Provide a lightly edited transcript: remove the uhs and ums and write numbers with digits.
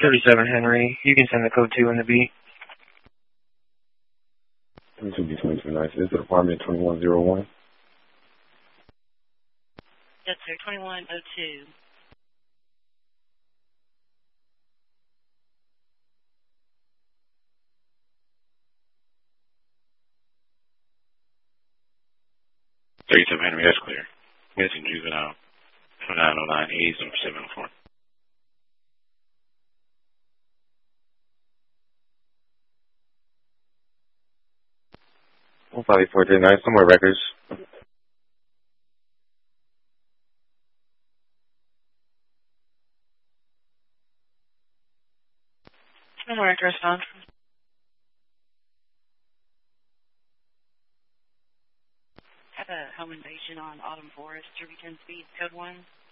37 Henry. You can send the code 2 in the B. 22B22 nice. This is apartment 2101. Yes, sir. 2102. Henry, that's clear. Missing juvenile 2909 A's number 704. 15439, somewhere records. Somewhere address on. Have a home invasion on Autumn Forest, Derbyton Speed, code 1.